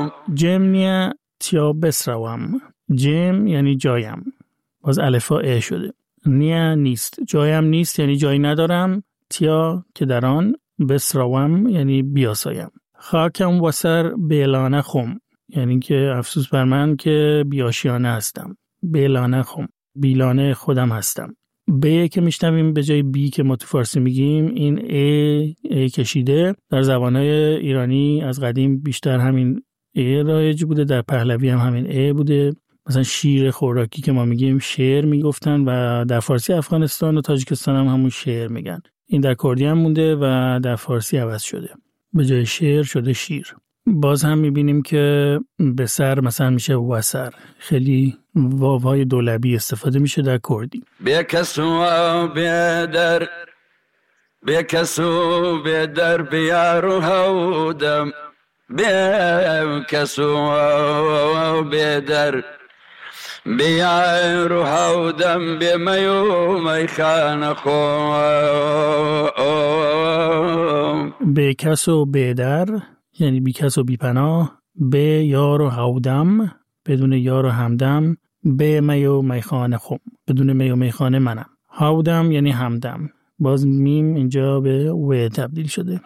جم نیا تیا بسروم. جم یعنی جایم، باز الفا ا شده. نیا نیست، جایم نیست یعنی جایی ندارم. تیا که در آن، بسروم یعنی بیاسایم. خاکم وسر بیلانه خم، یعنی که افسوس بر من که بیاشیانه هستم. بیلانه خم، بیلانه خودم هستم. ب که میشنویم به جای بی که ما تو فارسی میگیم، این ای کشیده. در زبانهای ایرانی از قدیم بیشتر همین ای رایج بوده، در پهلوی هم همین ای بوده. مثلا شیر خوراکی که ما میگیم شعر میگفتن و در فارسی افغانستان و تاجیکستان هم همون شعر میگن. این در کردی هم مونده و در فارسی عوض شده، به جای شعر شده شیر. باز هم میبینیم که به سر مثلا میشه وسر، خیلی واوهای دولبی استفاده میشه در کردی. بکسو بیدر بکسو بیدر بیارو هودم بکسو بیدر بیارو هودم بیمیو میخان خون. بکسو بیدر یعنی بی کس و بی پناه. به یار و هودم، بدون یار و همدم. به می و میخانه خم، بدون می و میخانه منم. هودم یعنی همدم، باز میم اینجا به و تبدیل شده.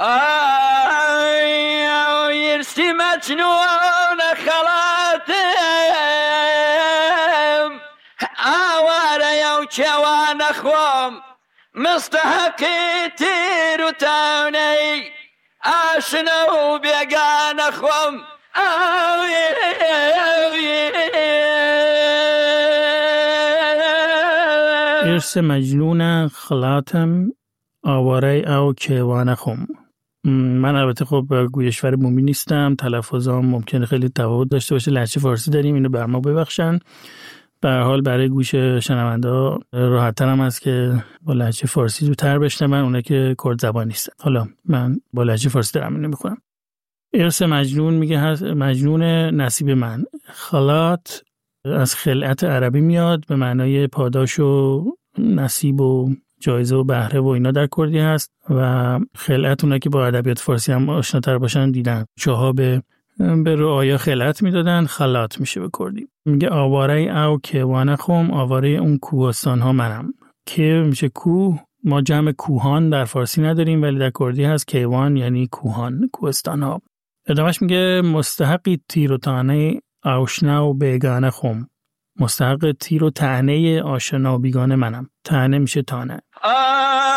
یرسی مجنون خلاتم آواره یو چوان خوام مستحقی تیر و تاونی آشنا و بیگان خوام. ارس مجنون خلاتم آواره او کیوان خم. من البته خب گویشور بومی نیستم، تلفظام ممکنه خیلی تفاوت داشته باشه، لهجه فارسی داریم، اینو بر ما ببخشن. به هر حال برای گوش شنوندا راحت‌تر هم است که با لهجه فارسی زودتر بشنون، اونایی که کرد زبان نیستن. حالا من با لهجه فارسی دارم اینو میخونم. ارث مجنون میگه مجنون نصیب من. خلات از خلعت عربی میاد، به معنای پاداش و نصیب و جایزه و بهره و اینا در کردی هست و خلعت اونا که با ادبیات فارسی هم آشناتر باشن دیدن. چاها به رعایا خلعت میدادن، خلات میشه به کردی. میگه آواره او کیوان خم، آواره اون کوهستان ها منم. که میشه کوه، ما جمع کوهان در فارسی نداریم ولی در کردی هست کیوان یعنی کوهان، کوهستان ها. ادامهش میگه مستحقی تیر و تانه آشنا و بیگانه خم. مستحق تیر و طعنه آشنا و بیگانه منم. طعنه میشه تانه.